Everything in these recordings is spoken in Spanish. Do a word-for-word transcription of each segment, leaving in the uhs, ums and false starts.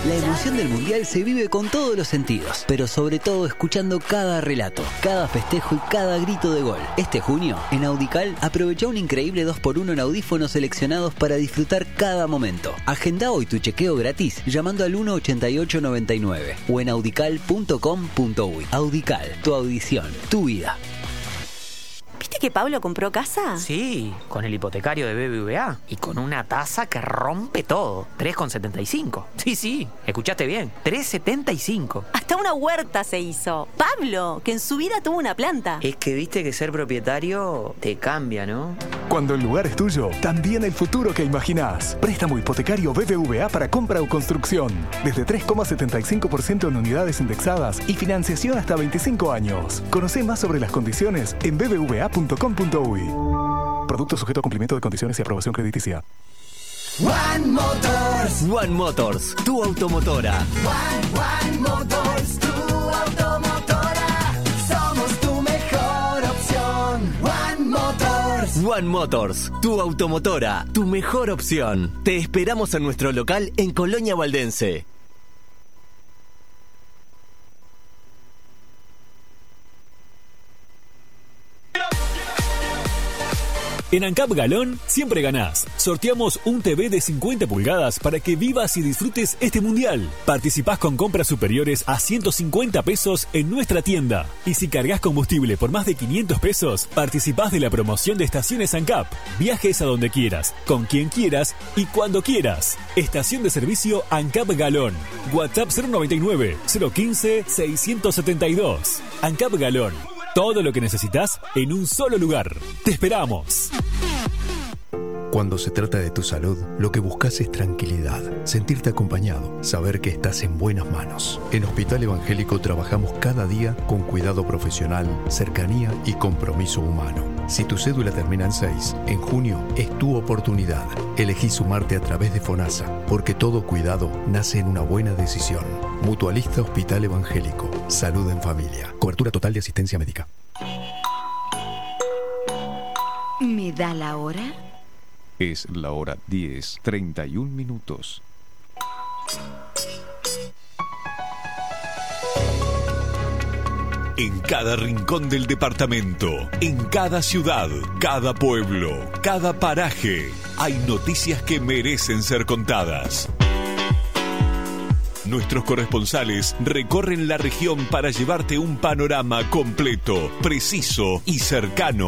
La emoción del Mundial se vive con todos los sentidos, pero sobre todo escuchando cada relato, cada festejo y cada grito de gol. Este junio, en Audical, aprovecha un increíble dos por uno en audífonos seleccionados para disfrutar cada momento. Agenda hoy tu chequeo gratis llamando al uno ochenta y ocho noventa y nueve o en audical punto com punto uy. Audical, tu audición, tu vida. ¿Viste que Pablo compró casa? Sí, con el hipotecario de B B V A y con una tasa que rompe todo. tres coma setenta y cinco. Sí, sí, escuchaste bien. tres coma setenta y cinco. Hasta una huerta se hizo. Pablo, que en su vida tuvo una planta. Es que viste que ser propietario te cambia, ¿no? Cuando el lugar es tuyo, también el futuro que imaginás. Préstamo hipotecario B B V A para compra o construcción. Desde tres coma setenta y cinco por ciento en unidades indexadas y financiación hasta veinticinco años. Conocé más sobre las condiciones en b b v a punto com punto uy. Producto sujeto a cumplimiento de condiciones y aprobación crediticia. One Motors. One Motors, tu automotora. One, One Motors, tu automotora. Somos tu mejor opción. One Motors. One Motors, tu automotora, tu mejor opción. Te esperamos en nuestro local en Colonia Valdense. En ANCAP Galón siempre ganás. Sorteamos un T V de cincuenta pulgadas para que vivas y disfrutes este mundial. Participás con compras superiores a ciento cincuenta pesos en nuestra tienda. Y si cargas combustible por más de quinientos pesos, participás de la promoción de estaciones ANCAP. Viajes a donde quieras, con quien quieras y cuando quieras. Estación de servicio ANCAP Galón. WhatsApp cero noventa y nueve, cero quince, seiscientos setenta y dos. ANCAP Galón. Todo lo que necesitas en un solo lugar. ¡Te esperamos! Cuando se trata de tu salud, lo que buscas es tranquilidad, sentirte acompañado, saber que estás en buenas manos. En Hospital Evangélico trabajamos cada día con cuidado profesional, cercanía y compromiso humano. Si tu cédula termina en seis, en junio es tu oportunidad. Elegí sumarte a través de FONASA, porque todo cuidado nace en una buena decisión. Mutualista Hospital Evangélico. Salud en familia. Cobertura total de asistencia médica. ¿Me da la hora? Es la hora diez, treinta y un minutos. En cada rincón del departamento, en cada ciudad, cada pueblo, cada paraje, hay noticias que merecen ser contadas. Nuestros corresponsales recorren la región para llevarte un panorama completo, preciso y cercano.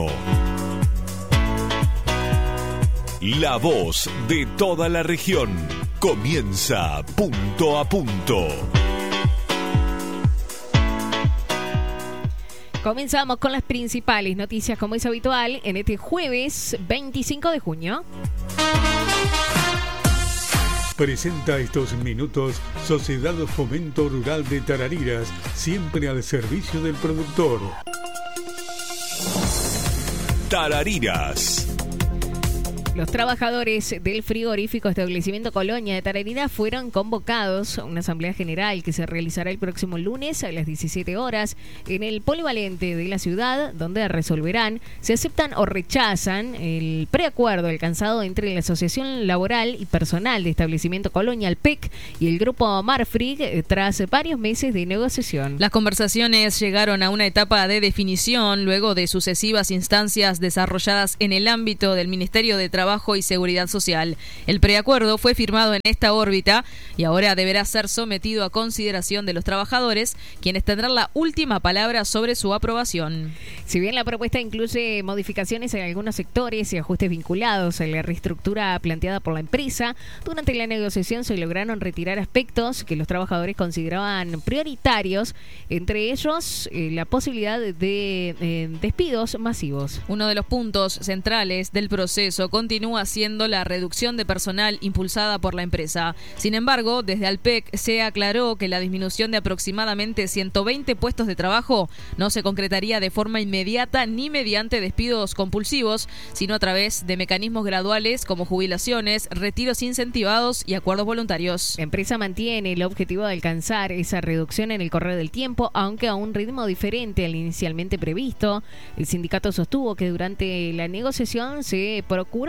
La voz de toda la región comienza punto a punto. Comenzamos con las principales noticias, como es habitual, en este jueves veinticinco de junio. Presenta estos minutos Sociedad Fomento Rural de Tarariras, siempre al servicio del productor. Tarariras. Los trabajadores del frigorífico establecimiento Colonia de Tarariras fueron convocados a una asamblea general que se realizará el próximo lunes a las diecisiete horas en el polivalente de la ciudad, donde resolverán si aceptan o rechazan el preacuerdo alcanzado entre la Asociación Laboral y Personal de Establecimiento Colonia, el P E C, y el grupo Marfrig tras varios meses de negociación. Las conversaciones llegaron a una etapa de definición luego de sucesivas instancias desarrolladas en el ámbito del Ministerio de Trabajo Trabajo y Seguridad Social. El preacuerdo fue firmado en esta órbita y ahora deberá ser sometido a consideración de los trabajadores, quienes tendrán la última palabra sobre su aprobación. Si bien la propuesta incluye modificaciones en algunos sectores y ajustes vinculados a la reestructura planteada por la empresa, durante la negociación se lograron retirar aspectos que los trabajadores consideraban prioritarios, entre ellos eh, la posibilidad de eh, despidos masivos. Uno de los puntos centrales del proceso continúa siendo la reducción de personal impulsada por la empresa. Sin embargo, desde Alpec se aclaró que la disminución de aproximadamente ciento veinte puestos de trabajo no se concretaría de forma inmediata ni mediante despidos compulsivos, sino a través de mecanismos graduales como jubilaciones, retiros incentivados y acuerdos voluntarios. La empresa mantiene el objetivo de alcanzar esa reducción en el correr del tiempo, aunque a un ritmo diferente al inicialmente previsto. El sindicato sostuvo que durante la negociación se procuró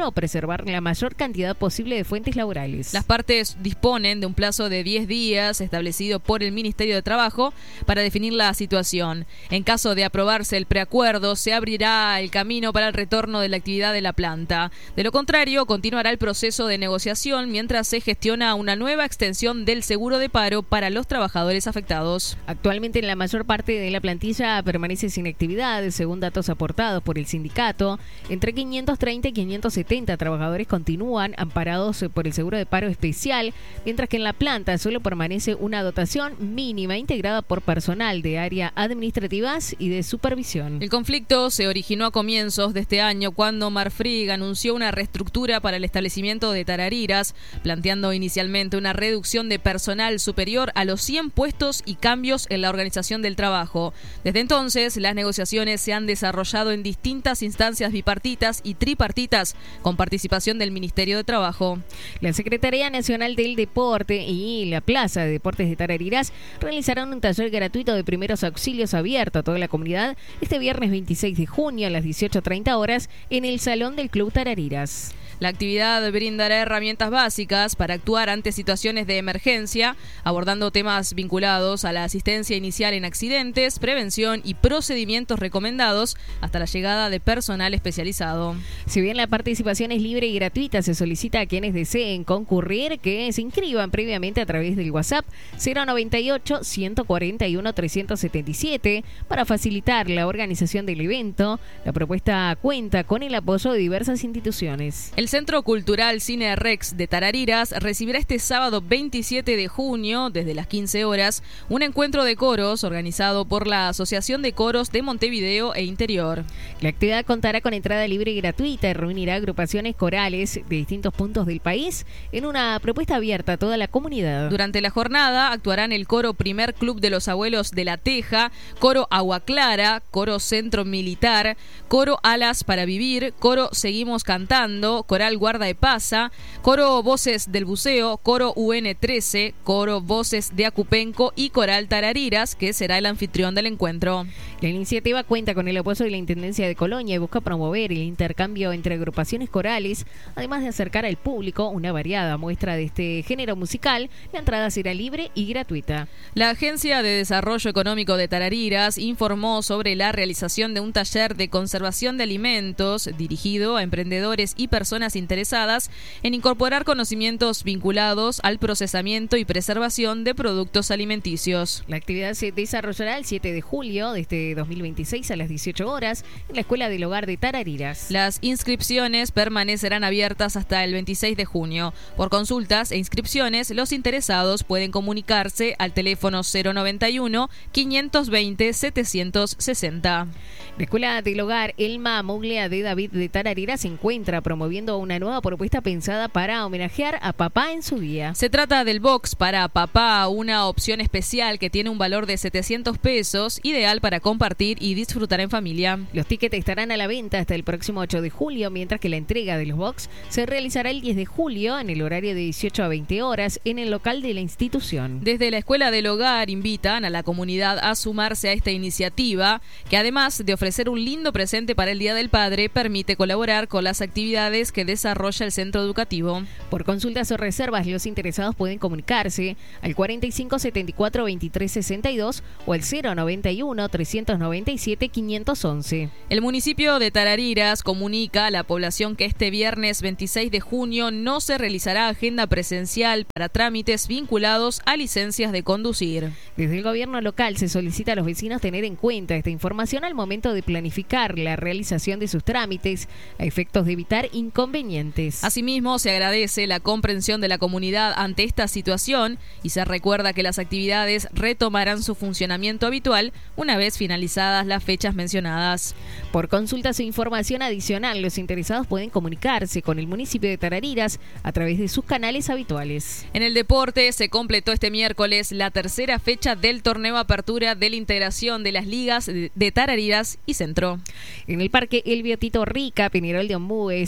o preservar la mayor cantidad posible de fuentes laborales. Las partes disponen de un plazo de diez días establecido por el Ministerio de Trabajo para definir la situación. En caso de aprobarse el preacuerdo, se abrirá el camino para el retorno de la actividad de la planta. De lo contrario, continuará el proceso de negociación mientras se gestiona una nueva extensión del seguro de paro para los trabajadores afectados. Actualmente, la mayor parte de la plantilla permanece sin actividad, según datos aportados por el sindicato. Entre quinientos treinta y quinientos setenta trabajadores continúan amparados por el seguro de paro especial, mientras que en la planta solo permanece una dotación mínima integrada por personal de área administrativas y de supervisión. El conflicto se originó a comienzos de este año cuando Marfrig anunció una reestructura para el establecimiento de Tarariras, planteando inicialmente una reducción de personal superior a los cien puestos y cambios en la organización del trabajo. Desde entonces, las negociaciones se han desarrollado en distintas instancias bipartitas y tripartitas con participación del Ministerio de Trabajo. La Secretaría Nacional del Deporte y la Plaza de Deportes de Tarariras realizarán un taller gratuito de primeros auxilios abierto a toda la comunidad este viernes veintiséis de junio a las dieciocho treinta horas en el Salón del Club Tarariras. La actividad brindará herramientas básicas para actuar ante situaciones de emergencia, abordando temas vinculados a la asistencia inicial en accidentes, prevención y procedimientos recomendados hasta la llegada de personal especializado. Si bien la participación es libre y gratuita, se solicita a quienes deseen concurrir que se inscriban previamente a través del WhatsApp cero noventa y ocho, ciento cuarenta y uno, trescientos setenta y siete para facilitar la organización del evento. La propuesta cuenta con el apoyo de diversas instituciones. El Centro Cultural Cine Rex de Tarariras recibirá este sábado veintisiete de junio, desde las quince horas, un encuentro de coros organizado por la Asociación de Coros de Montevideo e Interior. La actividad contará con entrada libre y gratuita y reunirá agrupaciones corales de distintos puntos del país en una propuesta abierta a toda la comunidad. Durante la jornada actuarán el coro Primer Club de los Abuelos de la Teja, coro Agua Clara, coro Centro Militar, coro Alas para Vivir, coro Seguimos Cantando, Coral Guarda de Pasa, coro Voces del Buceo, coro U N trece, coro Voces de Acupenco y coral Tarariras, que será el anfitrión del encuentro. La iniciativa cuenta con el apoyo de la Intendencia de Colonia y busca promover el intercambio entre agrupaciones corales, además de acercar al público una variada muestra de este género musical. La entrada será libre y gratuita. La Agencia de Desarrollo Económico de Tarariras informó sobre la realización de un taller de conservación de alimentos dirigido a emprendedores y personas interesadas en incorporar conocimientos vinculados al procesamiento y preservación de productos alimenticios. La actividad se desarrollará el siete de julio de este dos mil veintiséis a las dieciocho horas en la Escuela del Hogar de Tarariras. Las inscripciones permanecerán abiertas hasta el veintiséis de junio. Por consultas e inscripciones, los interesados pueden comunicarse al teléfono cero noventa y uno, quinientos veinte, setecientos sesenta. La Escuela del Hogar Elma Muglia de David de Tarariras se encuentra promoviendo una nueva propuesta pensada para homenajear a papá en su día. Se trata del box para papá, una opción especial que tiene un valor de setecientos pesos, ideal para compartir y disfrutar en familia. Los tickets estarán a la venta hasta el próximo ocho de julio, mientras que la entrega de los box se realizará el diez de julio en el horario de dieciocho a veinte horas en el local de la institución. Desde la Escuela del Hogar invitan a la comunidad a sumarse a esta iniciativa, que además de ofrecer un lindo presente para el Día del Padre, permite colaborar con las actividades que desarrolla el centro educativo. Por consultas o reservas, los interesados pueden comunicarse al cuarenta y cinco, setenta y cuatro, veintitrés, sesenta y dos o al cero noventa y uno, trescientos noventa y siete, quinientos once. El municipio de Tarariras comunica a la población que este viernes veintiséis de junio no se realizará agenda presencial para trámites vinculados a licencias de conducir. Desde el gobierno local se solicita a los vecinos tener en cuenta esta información al momento de planificar la realización de sus trámites a efectos de evitar inconvenientes. Asimismo, se agradece la comprensión de la comunidad ante esta situación y se recuerda que las actividades retomarán su funcionamiento habitual una vez finalizadas las fechas mencionadas. Por consultas o información adicional, los interesados pueden comunicarse con el municipio de Tarariras a través de sus canales habituales. En el deporte se completó este miércoles la tercera fecha del torneo Apertura de la integración de las ligas de Tarariras y Centro. En el Parque Elvio Tito Rica, Peñarol de Ombúes, con gol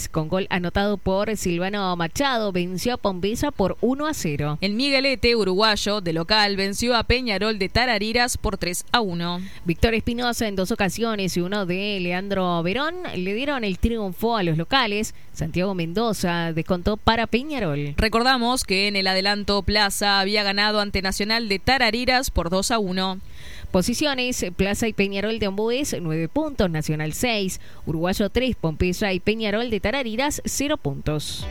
anotado por Silvano Machado, venció a Pompesa por uno a cero. El Miguelete uruguayo de local venció a Peñarol de Tarariras por tres a uno. Víctor Espinosa en dos ocasiones y uno de Leandro Verón le dieron el triunfo a los locales. Santiago Mendoza descontó para Peñarol. Recordamos que en el adelanto Plaza había ganado ante Nacional de Tarariras por dos a uno. Posiciones: Plaza y Peñarol de Ombués, nueve puntos, Nacional seis, Uruguayo tres, Pompesa y Peñarol de Tarariras, cero puntos.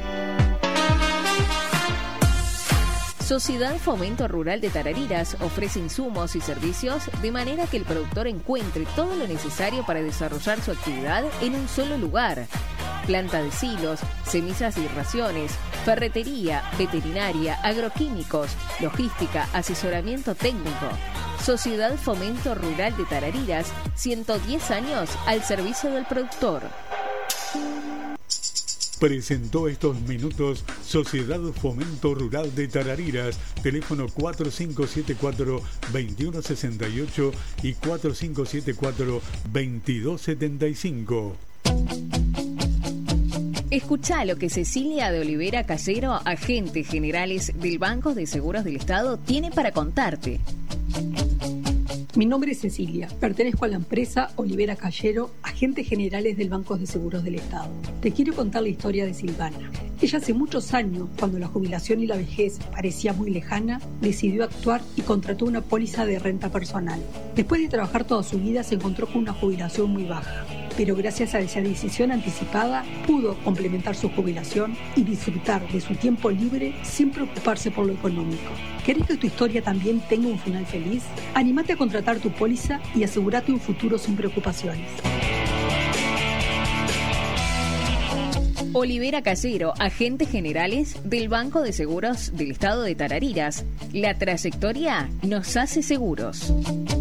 Sociedad Fomento Rural de Tarariras ofrece insumos y servicios de manera que el productor encuentre todo lo necesario para desarrollar su actividad en un solo lugar. Planta de silos, semillas y raciones, ferretería, veterinaria, agroquímicos, logística, asesoramiento técnico. Sociedad Fomento Rural de Tarariras, ciento diez años al servicio del productor. Presentó estos minutos Sociedad Fomento Rural de Tarariras, teléfono cuatro cinco siete cuatro, dos uno seis ocho y cuatro cinco siete cuatro, veintidós setenta y cinco. Escuchá lo que Cecilia de Olivera Callero, agente generales del Banco de Seguros del Estado, tiene para contarte. Mi nombre es Cecilia, pertenezco a la empresa Olivera Callero, agentes generales del Banco de Seguros del Estado. Te quiero contar la historia de Silvana. Ella hace muchos años, cuando la jubilación y la vejez parecía muy lejana, decidió actuar y contrató una póliza de renta personal. Después de trabajar toda su vida se encontró con una jubilación muy baja, pero gracias a esa decisión anticipada pudo complementar su jubilación y disfrutar de su tiempo libre sin preocuparse por lo económico. ¿Querés que tu historia también tenga un final feliz? Anímate a contratar tu póliza y asegúrate un futuro sin preocupaciones. Olivera Callero, agentes generales del Banco de Seguros del Estado de Tarariras. La trayectoria nos hace seguros.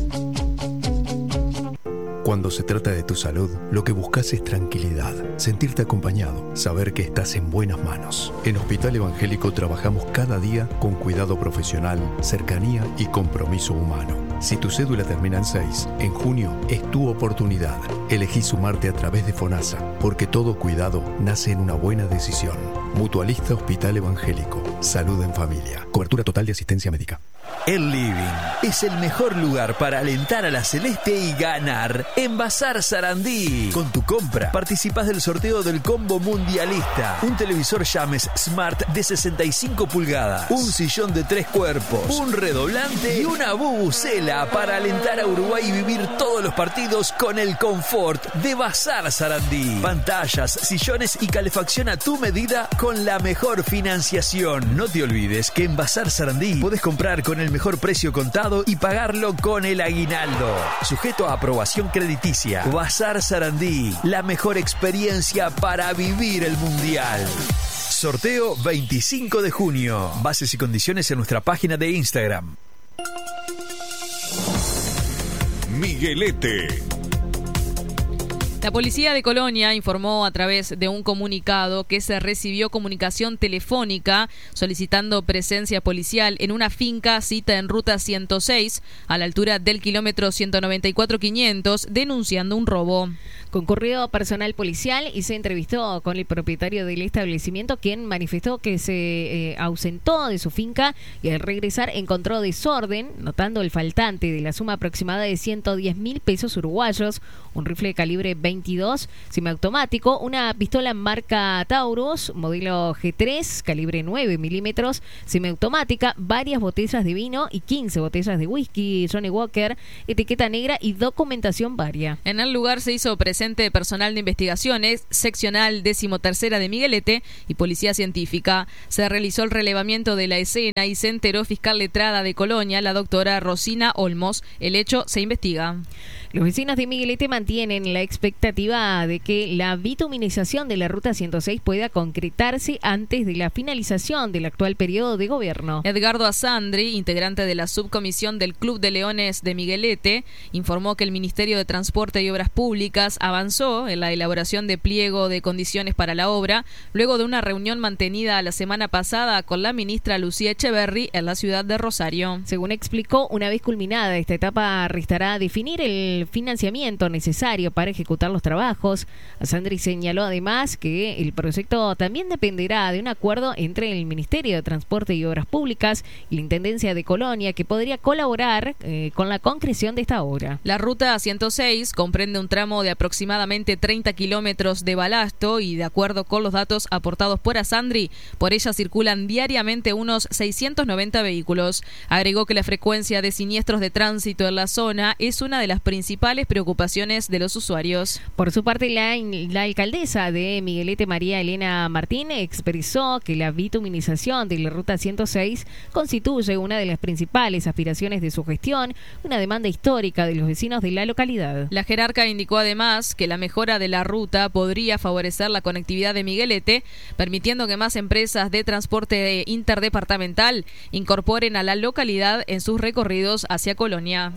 Cuando se trata de tu salud, lo que buscas es tranquilidad, sentirte acompañado, saber que estás en buenas manos. En Hospital Evangélico trabajamos cada día con cuidado profesional, cercanía y compromiso humano. Si tu cédula termina en seis, en junio es tu oportunidad. Elegí sumarte a través de FONASA, porque todo cuidado nace en una buena decisión. Mutualista Hospital Evangélico. Salud en familia. Cobertura total de asistencia médica. El Living es el mejor lugar para alentar a la Celeste y ganar en Bazar Sarandí. Con tu compra participas del sorteo del combo mundialista, un televisor Llames Smart de sesenta y cinco pulgadas, un sillón de tres cuerpos, un redoblante y una bubucela para alentar a Uruguay y vivir todos los partidos con el confort de Bazar Sarandí. Pantallas, sillones y calefacción a tu medida con la mejor financiación. No te olvides que en Bazar Sarandí podés comprar con el mejor precio contado y pagarlo con el aguinaldo. Sujeto a aprobación crediticia. Bazar Sarandí, la mejor experiencia para vivir el Mundial. Sorteo veinticinco de junio. Bases y condiciones en nuestra página de Instagram. Miguelete. La policía de Colonia informó a través de un comunicado que se recibió comunicación telefónica solicitando presencia policial en una finca cita en ruta ciento seis a la altura del kilómetro ciento noventa y cuatro quinientos denunciando un robo. Concurrió personal policial y se entrevistó con el propietario del establecimiento, quien manifestó que se eh, ausentó de su finca y al regresar encontró desorden, notando el faltante de la suma aproximada de ciento diez mil pesos uruguayos, un rifle de calibre veintidós semiautomático, una pistola marca Taurus, modelo G tres, calibre nueve milímetros, semiautomática, varias botellas de vino y quince botellas de whisky Johnny Walker, etiqueta negra y documentación varia. En el lugar se hizo presente personal de investigaciones, seccional decimotercera de Miguelete y policía científica. Se realizó el relevamiento de la escena y se enteró fiscal letrada de Colonia, la doctora Rosina Olmos. El hecho se investiga. Los vecinos de Miguelete mantienen la expectativa de que la bituminización de la Ruta ciento seis pueda concretarse antes de la finalización del actual periodo de gobierno. Edgardo Asandri, integrante de la subcomisión del Club de Leones de Miguelete, informó que el Ministerio de Transporte y Obras Públicas avanzó en la elaboración de pliego de condiciones para la obra, luego de una reunión mantenida la semana pasada con la ministra Lucía Echeverri en la ciudad de Rosario. Según explicó, una vez culminada esta etapa restará definir el el financiamiento necesario para ejecutar los trabajos. Sandri señaló además que el proyecto también dependerá de un acuerdo entre el Ministerio de Transporte y Obras Públicas y la Intendencia de Colonia, que podría colaborar eh, con la concreción de esta obra. La ruta ciento seis comprende un tramo de aproximadamente treinta kilómetros de balasto y, de acuerdo con los datos aportados por Asandri, por ella circulan diariamente unos seiscientos noventa vehículos. Agregó que la frecuencia de siniestros de tránsito en la zona es una de las principales preocupaciones de los usuarios. Por su parte, la, la alcaldesa de Miguelete, María Elena Martín, expresó que la bituminización de la ruta ciento seis constituye una de las principales aspiraciones de su gestión, una demanda histórica de los vecinos de la localidad. La jerarca indicó además que la mejora de la ruta podría favorecer la conectividad de Miguelete, permitiendo que más empresas de transporte interdepartamental incorporen a la localidad en sus recorridos hacia Colonia.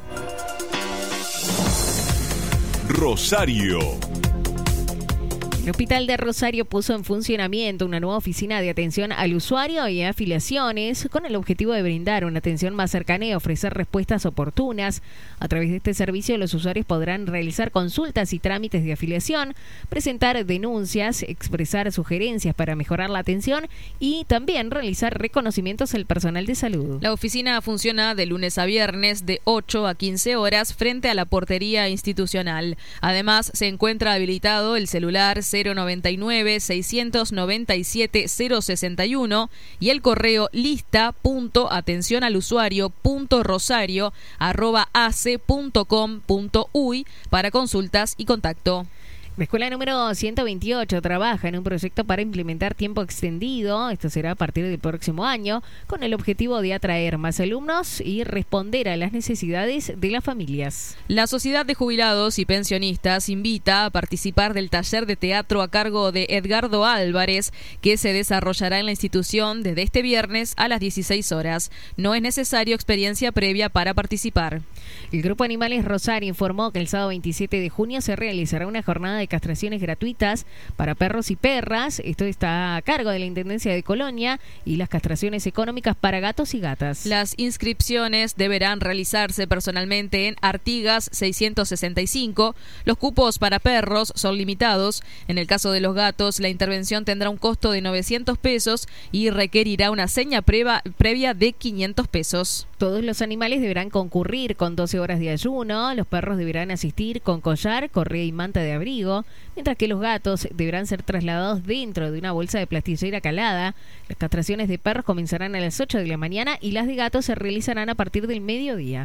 Rosario. El Hospital de Rosario puso en funcionamiento una nueva oficina de atención al usuario y afiliaciones con el objetivo de brindar una atención más cercana y ofrecer respuestas oportunas. A través de este servicio, los usuarios podrán realizar consultas y trámites de afiliación, presentar denuncias, expresar sugerencias para mejorar la atención y también realizar reconocimientos al personal de salud. La oficina funciona de lunes a viernes de ocho a quince horas frente a la portería institucional. Además, se encuentra habilitado el celular cero noventa y nueve, seiscientos noventa y siete, cero sesenta y uno y el correo lista punto atención al usuario punto rosario arroba a c punto com punto uy para consultas y contacto. La escuela número ciento veintiocho trabaja en un proyecto para implementar tiempo extendido. Esto será a partir del próximo año, con el objetivo de atraer más alumnos y responder a las necesidades de las familias. La Sociedad de Jubilados y Pensionistas invita a participar del taller de teatro a cargo de Edgardo Álvarez, que se desarrollará en la institución desde este viernes a las dieciséis horas. No es necesario experiencia previa para participar. El Grupo Animales Rosario informó que el sábado veintisiete de junio se realizará una jornada de castraciones gratuitas para perros y perras. Esto está a cargo de la Intendencia de Colonia, y las castraciones económicas para gatos y gatas. Las inscripciones deberán realizarse personalmente en Artigas seiscientos sesenta y cinco. Los cupos para perros son limitados. En el caso de los gatos, la intervención tendrá un costo de novecientos pesos y requerirá una seña preva, previa de quinientos pesos. Todos los animales deberán concurrir con doce horas de ayuno. Los perros deberán asistir con collar, correa y manta de abrigo, mientras que los gatos deberán ser trasladados dentro de una bolsa de plastillera calada. Las castraciones de perros comenzarán a las ocho de la mañana y las de gatos se realizarán a partir del mediodía.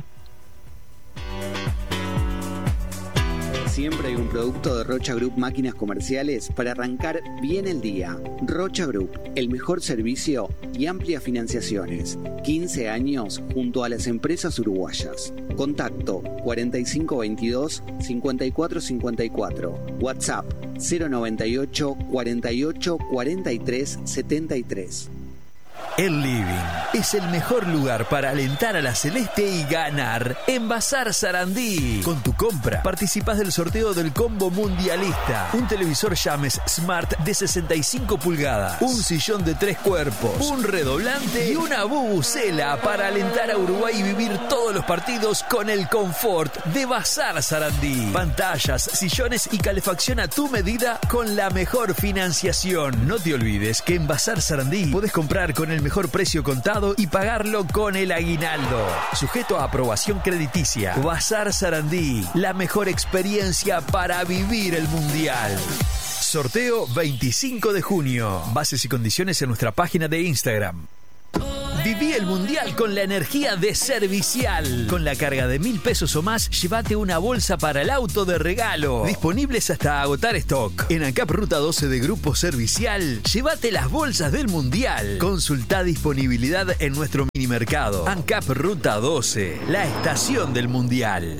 Siempre hay un producto de Rocha Group Máquinas Comerciales para arrancar bien el día. Rocha Group, el mejor servicio y amplias financiaciones. quince años junto a las empresas uruguayas. Contacto cuarenta y cinco veintidós, cincuenta y cuatro cincuenta y cuatro. WhatsApp cero noventa y ocho, cuarenta y ocho, cuarenta y tres, setenta y tres. El Living es el mejor lugar para alentar a la Celeste y ganar en Bazar Sarandí. Con tu compra participás del sorteo del combo mundialista, un televisor Llames Smart de sesenta y cinco pulgadas, un sillón de tres cuerpos, un redoblante y una bubucela para alentar a Uruguay y vivir todos los partidos con el confort de Bazar Sarandí. Pantallas, sillones y calefacción a tu medida con la mejor financiación. No te olvides que en Bazar Sarandí podés comprar con el mejor precio contado y pagarlo con el aguinaldo. Sujeto a aprobación crediticia. Bazar Sarandí, la mejor experiencia para vivir el mundial. Sorteo veinticinco de junio. Bases y condiciones en nuestra página de Instagram. Viví el mundial con la energía de Servicial. Con la carga de mil pesos o más, llévate una bolsa para el auto de regalo. Disponibles hasta agotar stock. En ANCAP Ruta doce de Grupo Servicial, llévate las bolsas del mundial. Consulta disponibilidad en nuestro minimercado. ANCAP Ruta doce, la estación del mundial.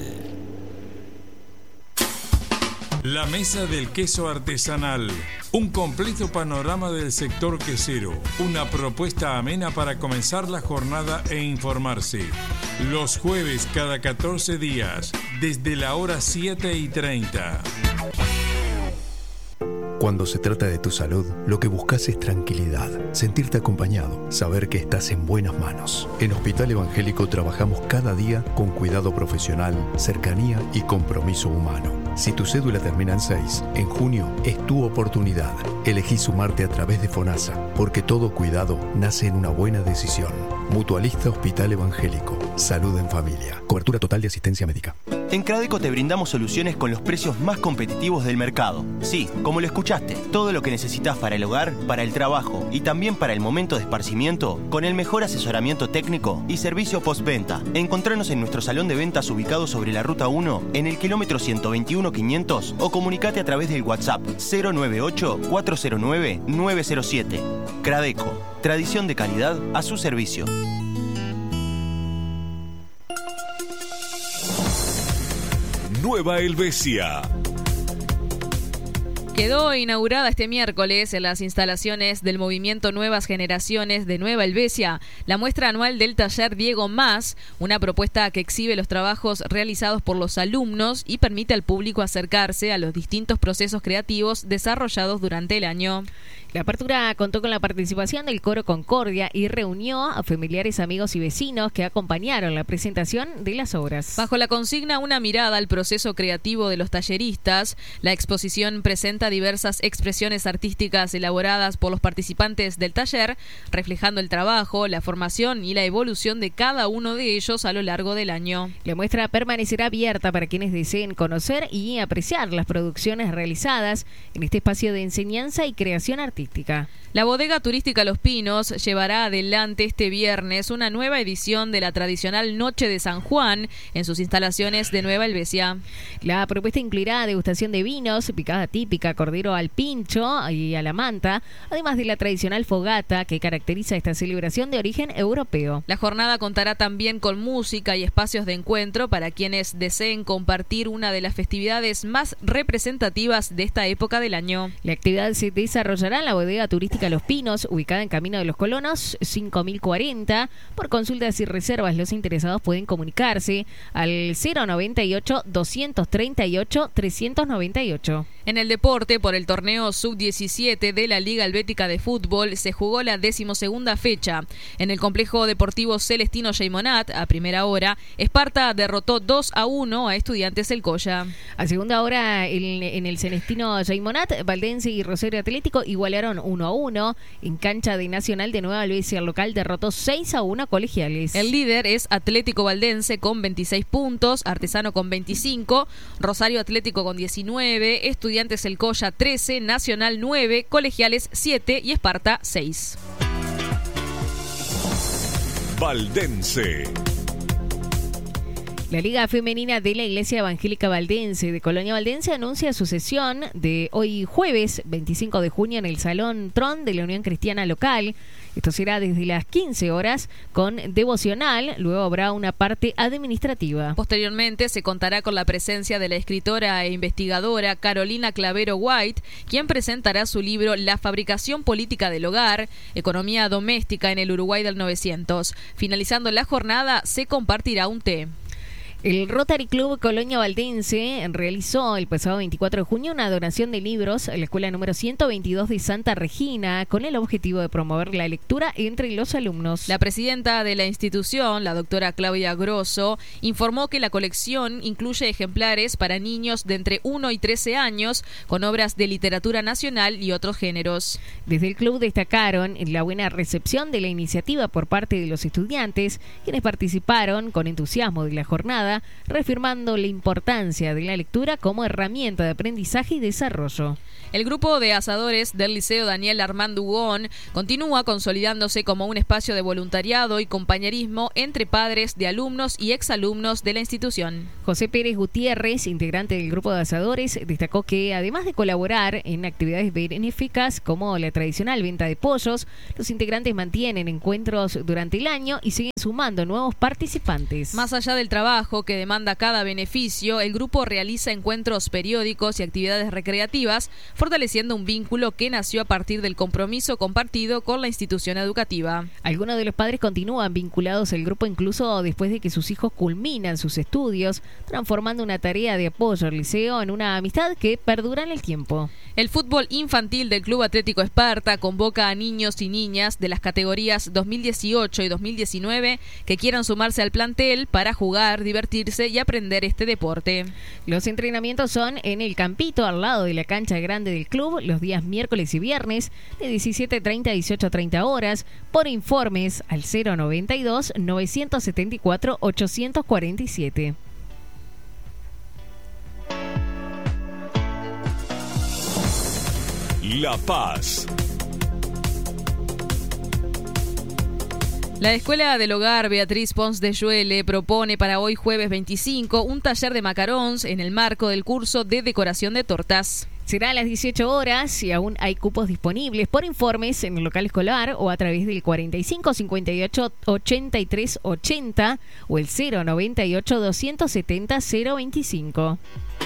La Mesa del Queso Artesanal. Un completo panorama del sector quesero. Una propuesta amena para comenzar la jornada e informarse. Los jueves cada catorce días, desde la hora siete y treinta. Cuando se trata de tu salud, lo que buscas es tranquilidad, sentirte acompañado, saber que estás en buenas manos. En Hospital Evangélico trabajamos cada día con cuidado profesional, cercanía y compromiso humano. Si tu cédula termina en seis, en junio es tu oportunidad. Elegí sumarte a través de FONASA, porque todo cuidado nace en una buena decisión. Mutualista Hospital Evangélico. Salud en familia. Cobertura total de asistencia médica. En Cradeco te brindamos soluciones con los precios más competitivos del mercado. Sí, como lo escuchaste, todo lo que necesitas para el hogar, para el trabajo y también para el momento de esparcimiento, con el mejor asesoramiento técnico y servicio postventa. Encontranos en nuestro salón de ventas ubicado sobre la Ruta uno, en el kilómetro ciento veintiuno quinientos, o comunicate a través del WhatsApp cero nueve ocho, cuatro cero nueve, nueve cero siete. Cradeco, tradición de calidad a su servicio. Nueva Helvecia. Quedó inaugurada este miércoles en las instalaciones del movimiento Nuevas Generaciones de Nueva Helvecia la muestra anual del taller Diego Más, una propuesta que exhibe los trabajos realizados por los alumnos y permite al público acercarse a los distintos procesos creativos desarrollados durante el año. La apertura contó con la participación del Coro Concordia y reunió a familiares, amigos y vecinos que acompañaron la presentación de las obras. Bajo la consigna Una mirada al proceso creativo de los talleristas, la exposición presenta diversas expresiones artísticas elaboradas por los participantes del taller, reflejando el trabajo, la formación y la evolución de cada uno de ellos a lo largo del año. La muestra permanecerá abierta para quienes deseen conocer y apreciar las producciones realizadas en este espacio de enseñanza y creación artística. La bodega turística Los Pinos llevará adelante este viernes una nueva edición de la tradicional Noche de San Juan en sus instalaciones de Nueva Helvecia. La propuesta incluirá degustación de vinos, picada típica, cordero al pincho y a la manta, además de la tradicional fogata que caracteriza esta celebración de origen europeo. La jornada contará también con música y espacios de encuentro para quienes deseen compartir una de las festividades más representativas de esta época del año. La actividad se desarrollará en la bodega turística Los Pinos, ubicada en Camino de los Colonos, cinco mil cuarenta. Por consultas y reservas, los interesados pueden comunicarse al cero noventa y ocho, doscientos treinta y ocho, trescientos noventa y ocho. En el deporte, por el torneo sub diecisiete de la Liga Helvética de Fútbol, se jugó la decimosegunda fecha. En el complejo deportivo Celestino Geimonat, a primera hora, Esparta derrotó dos a uno a Estudiantes El Colla. A segunda hora, en, en el Celestino Geimonat, Valdense y Rosario Atlético igualaron uno a uno. En cancha de Nacional de Nueva Helvecia, el local derrotó seis a uno a Colegiales. El líder es Atlético Valdense con veintiséis puntos, Artesano con veinticinco, Rosario Atlético con diecinueve, Estudiantes El Colla trece, Nacional nueve, Colegiales siete y Esparta seis. Valdense. La Liga Femenina de la Iglesia Evangélica Valdense de Colonia Valdense anuncia su sesión de hoy jueves veinticinco de junio en el Salón Tron de la Unión Cristiana Local. Esto será desde las quince horas con devocional, luego habrá una parte administrativa. Posteriormente se contará con la presencia de la escritora e investigadora Carolina Clavero White, quien presentará su libro La fabricación política del hogar, economía doméstica en el Uruguay del novecientos. Finalizando la jornada se compartirá un té. El Rotary Club Colonia Valdense realizó el pasado veinticuatro de junio una donación de libros a la escuela número ciento veintidós de Santa Regina con el objetivo de promover la lectura entre los alumnos. La presidenta de la institución, la doctora Claudia Grosso, informó que la colección incluye ejemplares para niños de entre uno y trece años con obras de literatura nacional y otros géneros. Desde el club destacaron la buena recepción de la iniciativa por parte de los estudiantes, quienes participaron con entusiasmo de la jornada, reafirmando la importancia de la lectura como herramienta de aprendizaje y desarrollo. El grupo de asadores del Liceo Daniel Armando Hugón continúa consolidándose como un espacio de voluntariado y compañerismo entre padres de alumnos y exalumnos de la institución. José Pérez Gutiérrez, integrante del grupo de asadores, destacó que además de colaborar en actividades benéficas como la tradicional venta de pollos, los integrantes mantienen encuentros durante el año y siguen sumando nuevos participantes. Más allá del trabajo, trabajo que demanda cada beneficio, el grupo realiza encuentros periódicos y actividades recreativas, fortaleciendo un vínculo que nació a partir del compromiso compartido con la institución educativa. Algunos de los padres continúan vinculados al grupo incluso después de que sus hijos culminan sus estudios, transformando una tarea de apoyo al liceo en una amistad que perdura en el tiempo. El fútbol infantil del Club Atlético Esparta convoca a niños y niñas de las categorías dos mil dieciocho y dos mil diecinueve que quieran sumarse al plantel para jugar, divertirse y aprender este deporte. Los entrenamientos son en el campito al lado de la cancha grande del club los días miércoles y viernes de diecisiete treinta a dieciocho treinta horas. Por informes al cero noventa y dos, novecientos setenta y cuatro, ochocientos cuarenta y siete. La Paz. La Escuela del Hogar Beatriz Pons de Lluele propone para hoy jueves veinticinco un taller de macarons en el marco del curso de decoración de tortas. Será a las dieciocho horas y aún hay cupos disponibles. Por informes en el local escolar o a través del cuarenta y cinco cincuenta y ocho ochenta y tres ochenta o el cero noventa y ocho doscientos setenta cero veinticinco.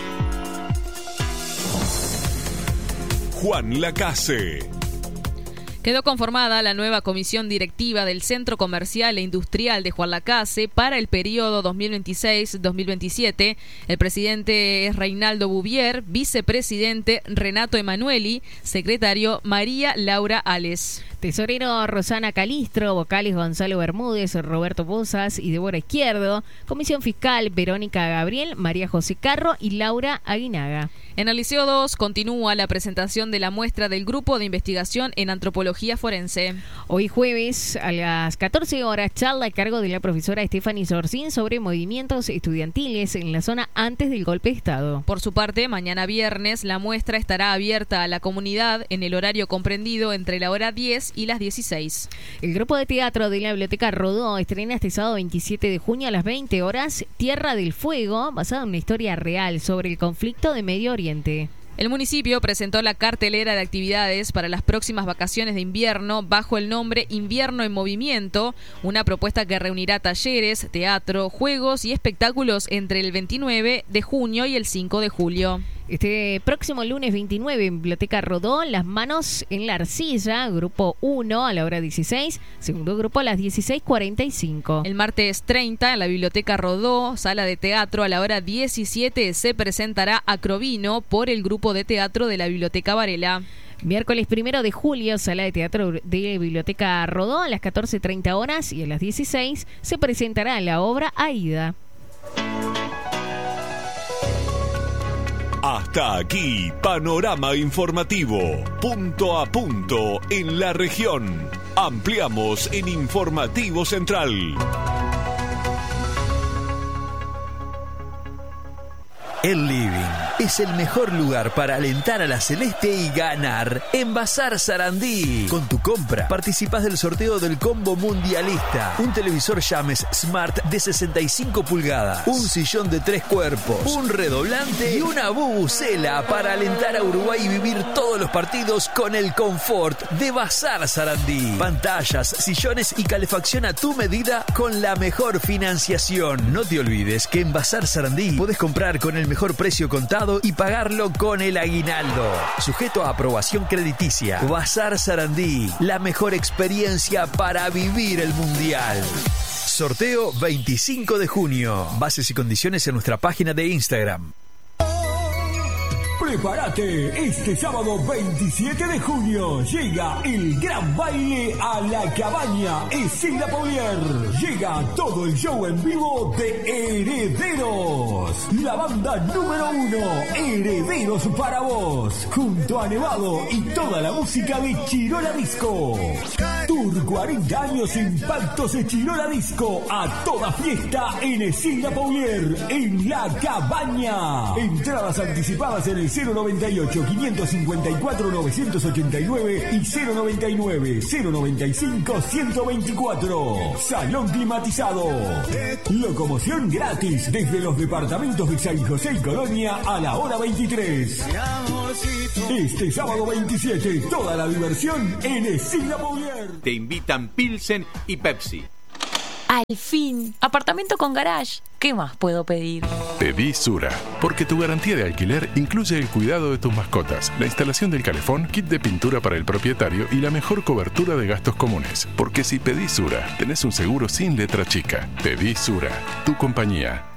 Juan Lacase. Quedó conformada la nueva comisión directiva del Centro Comercial e Industrial de Juan Lacase para el periodo dos mil veintiséis dos mil veintisiete. El presidente es Reinaldo Bouvier, vicepresidente Renato Emanueli, secretario María Laura Ales. Tesorero Rosana Calistro, vocales Gonzalo Bermúdez, Roberto Pozas y Débora Izquierdo. Comisión fiscal Verónica Gabriel, María José Carro y Laura Aguinaga. En el Liceo dos continúa la presentación de la muestra del Grupo de Investigación en Antropología Forense. Hoy jueves a las catorce horas, charla a cargo de la profesora Stephanie Sorcín sobre movimientos estudiantiles en la zona antes del golpe de Estado. Por su parte, mañana viernes la muestra estará abierta a la comunidad en el horario comprendido entre la hora diez y las dieciséis. El grupo de teatro de la Biblioteca Rodó estrena este sábado veintisiete de junio a las veinte horas Tierra del Fuego, basada en una historia real sobre el conflicto de Medio Oriente. El municipio presentó la cartelera de actividades para las próximas vacaciones de invierno bajo el nombre Invierno en Movimiento, una propuesta que reunirá talleres, teatro, juegos y espectáculos entre el veintinueve de junio y el cinco de julio. Este próximo lunes veintinueve en Biblioteca Rodó, Las Manos en la Arcilla, grupo uno a la hora dieciséis, segundo grupo a las dieciséis cuarenta y cinco. El martes treinta en la Biblioteca Rodó, sala de teatro a la hora diecisiete, se presentará Acrovino por el grupo de teatro de la Biblioteca Varela. Miércoles primero de julio, sala de teatro de Biblioteca Rodó a las catorce treinta horas y a las dieciséis se presentará la obra Aida. Hasta aquí, panorama informativo, punto a punto en la región. Ampliamos en Informativo Central. El Living es el mejor lugar para alentar a la Celeste y ganar en Bazar Sarandí. Con tu compra participás del sorteo del combo mundialista. Un televisor Llames Smart de sesenta y cinco pulgadas, un sillón de tres cuerpos, un redoblante y una bubucela para alentar a Uruguay y vivir todos los partidos con el confort de Bazar Sarandí. Pantallas, sillones y calefacción a tu medida con la mejor financiación. No te olvides que en Bazar Sarandí podés comprar con el mejor precio contado y pagarlo con el aguinaldo. Sujeto a aprobación crediticia. Bazar Sarandí, la mejor experiencia para vivir el mundial. Sorteo veinticinco de junio. Bases y condiciones en nuestra página de Instagram. Prepárate, este sábado veintisiete de junio llega el gran baile a la cabaña Escila Paulier. Llega todo el show en vivo de Herederos. La banda número uno, Herederos para vos. Junto a Nevado y toda la música de Chirola Disco. Tour cuarenta años Impactos de Chirola Disco. A toda fiesta en Escila Paulier, en la cabaña. Entradas anticipadas en el cero noventa y ocho, quinientos cincuenta y cuatro, novecientos ochenta y nueve y cero noventa y nueve, cero noventa y cinco, ciento veinticuatro. Salón climatizado. Locomoción gratis desde los departamentos de San José y Colonia a la hora veintitrés. Este sábado veintisiete, toda la diversión en Escila Paulier. Te invitan Pilsen y Pepsi. Al fin, apartamento con garage. ¿Qué más puedo pedir? Pedí Sura, porque tu garantía de alquiler incluye el cuidado de tus mascotas, la instalación del calefón, kit de pintura para el propietario y la mejor cobertura de gastos comunes. Porque si pedís Sura, tenés un seguro sin letra chica. Pedí Sura, tu compañía.